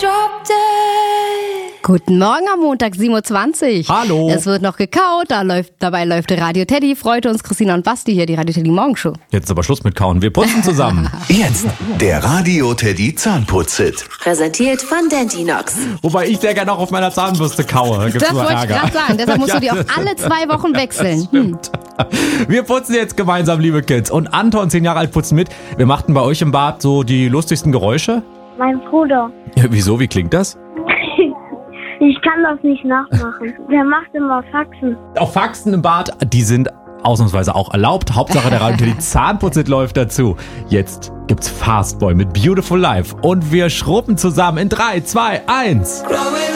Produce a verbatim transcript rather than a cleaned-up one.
drop dead. Guten Morgen am Montag, sieben Uhr zwanzig. Hallo. Es wird noch gekaut, da läuft, dabei läuft Radio Teddy. Freut uns, Christina und Basti hier, die Radio Teddy Morgenshow. Jetzt ist aber Schluss mit Kauen, wir putzen zusammen. Jetzt der Radio Teddy Zahnputz-Hit. Präsentiert von Dentinox. Wobei ich sehr gerne auch auf meiner Zahnbürste kaue. Gibt's Das nur wollte ich Ärger. gerade sagen, deshalb musst Ja, du die auch das- alle zwei Wochen wechseln. Hm. Wir putzen jetzt gemeinsam, liebe Kids. Und Anton, zehn Jahre alt, putzt mit. Wir machten bei euch im Bad so die lustigsten Geräusche. Mein Bruder. Ja, wieso, wie klingt das? Ich kann das nicht nachmachen. Der macht immer Faxen. Auch Faxen im Bad, die sind ausnahmsweise auch erlaubt. Hauptsache der Radio Teddy Zahnputz-Hit läuft dazu. Jetzt gibt's Fastboy mit Beautiful Life. Und wir schrubben zusammen in drei, zwei, eins.